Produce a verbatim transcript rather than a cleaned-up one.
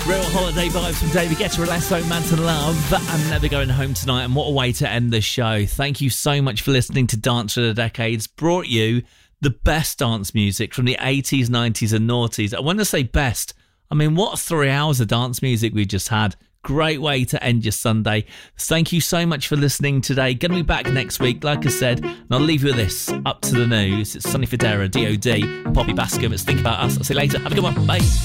Real holiday vibes from David Guetta, Alesso, Mountain Love. I'm never going home tonight, and what a way to end the show. Thank you so much for listening to Dance for the Decades. Brought you the best dance music from the eighties, nineties and noughties. I want to say best. I mean, what three hours of dance music we just had. Great way to end your Sunday. Thank you so much for listening today. Going to be back next week, like I said, and I'll leave you with this. Up to the news. It's Sonny Fodera, D O D, and Poppy Bascom. It's Think About Us. I'll see you later. Have a good one. Bye.